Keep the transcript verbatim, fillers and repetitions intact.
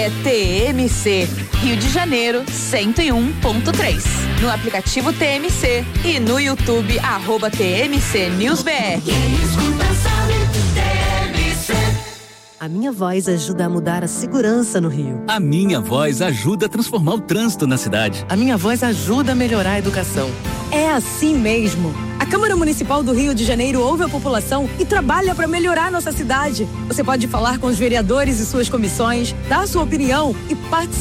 É T M C, Rio de Janeiro, cento e um ponto três. No aplicativo T M C e no YouTube, arroba T M C News B R. A Minha Voz ajuda a mudar a segurança no Rio. A Minha Voz ajuda a transformar o trânsito na cidade. A Minha Voz ajuda a melhorar a educação. É assim mesmo. A Câmara Municipal do Rio de Janeiro ouve a população e trabalha para melhorar nossa cidade. Você pode falar com os vereadores e suas comissões, dar sua opinião e participar